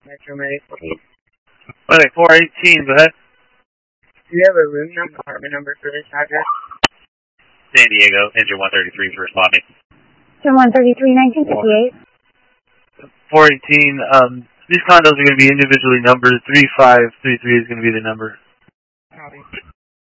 Metro Medic, please. Okay, 418, go ahead. Do you have a room number, apartment number for this address? San Diego, engine 133 for responding. Engine 133, 1958. 418, these condos are going to be individually numbered. 3533 is going to be the number. Copy.